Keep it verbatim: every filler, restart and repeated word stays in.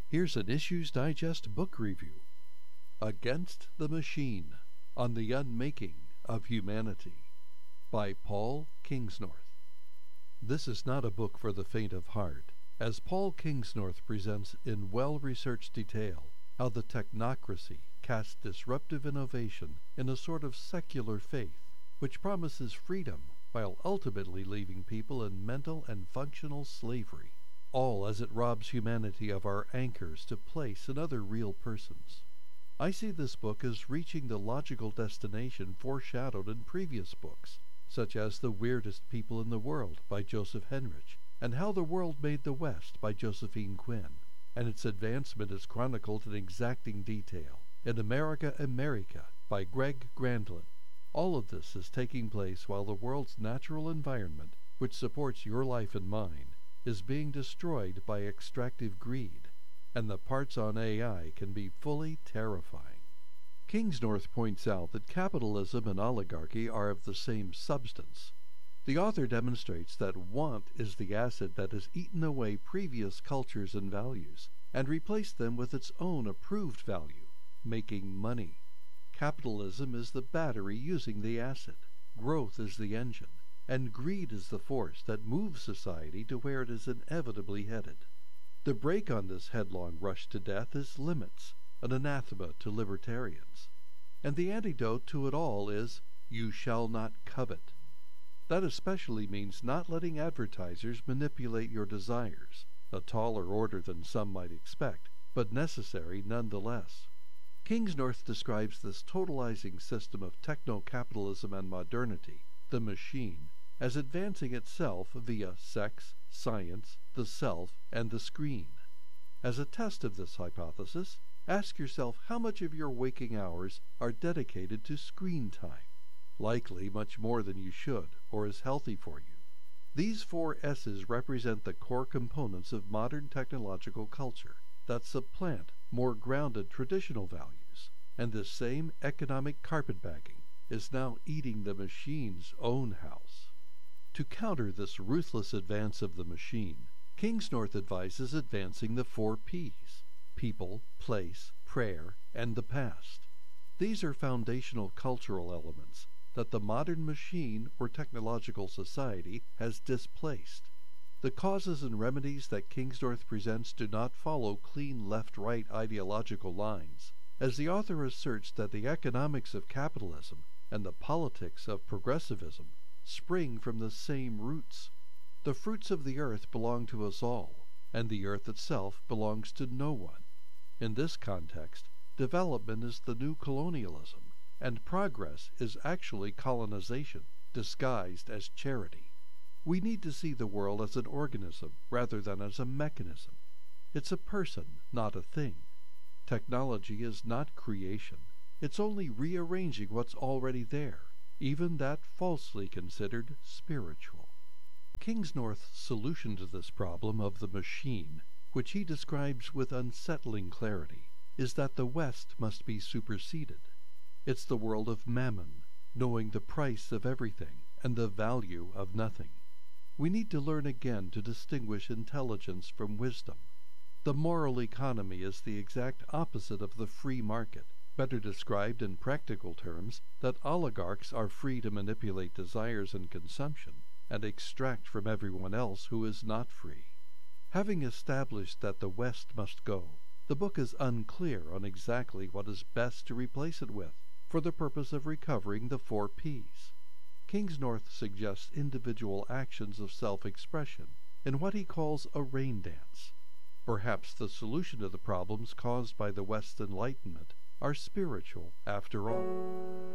Here's an Issues Digest book review. Against the Machine, on the Unmaking of Humanity, by Paul Kingsnorth. This is not a book for the faint of heart, as Paul Kingsnorth presents in well-researched detail how the technocracy casts disruptive innovation in a sort of secular faith, which promises freedom while ultimately leaving people in mental and functional slavery, all as it robs humanity of our anchors to place in other real persons. I see this book as reaching the logical destination foreshadowed in previous books, such as The Weirdest People in the World by Joseph Henrich, and How the World Made the West by Josephine Quinn, and its advancement is chronicled in exacting detail in America, America by Greg Grandlin. All of this is taking place while the world's natural environment, which supports your life and mine, is being destroyed by extractive greed, and the parts on A I can be fully terrifying. Kingsnorth points out that capitalism and oligarchy are of the same substance. The author demonstrates that want is the acid that has eaten away previous cultures and values, and replaced them with its own approved value, making money. Capitalism is the battery using the acid, growth is the engine, and greed is the force that moves society to where it is inevitably headed. The brake on this headlong rush to death is limits, an anathema to libertarians. And the antidote to it all is, you shall not covet. That especially means not letting advertisers manipulate your desires, a taller order than some might expect, but necessary nonetheless. Kingsnorth describes this totalizing system of techno-capitalism and modernity, the machine, as advancing itself via sex, science, the self, and the screen. As a test of this hypothesis, ask yourself how much of your waking hours are dedicated to screen time. Likely much more than you should, or is healthy for you. These four S's represent the core components of modern technological culture that supplant more grounded traditional values, and this same economic carpetbagging is now eating the machine's own house. To counter this ruthless advance of the machine, Kingsnorth advises advancing the four P's: people, place, prayer, and the past. These are foundational cultural elements that the modern machine or technological society has displaced. The causes and remedies that Kingsnorth presents do not follow clean left-right ideological lines, as the author asserts that the economics of capitalism and the politics of progressivism spring from the same roots. The fruits of the earth belong to us all, and the earth itself belongs to no one. In this context, development is the new colonialism, and progress is actually colonization, disguised as charity. We need to see the world as an organism rather than as a mechanism. It's a person, not a thing. Technology is not creation. It's only rearranging what's already there, even that falsely considered spiritual. Kingsnorth's solution to this problem of the machine, which he describes with unsettling clarity, is that the West must be superseded. It's the world of mammon, knowing the price of everything and the value of nothing. We need to learn again to distinguish intelligence from wisdom. The moral economy is the exact opposite of the free market, better described in practical terms that oligarchs are free to manipulate desires and consumption and extract from everyone else who is not free. Having established that the West must go, the book is unclear on exactly what is best to replace it with, for the purpose of recovering the four P's. Kingsnorth suggests individual actions of self-expression in what he calls a rain dance. Perhaps the solution to the problems caused by the West's Enlightenment are spiritual after all.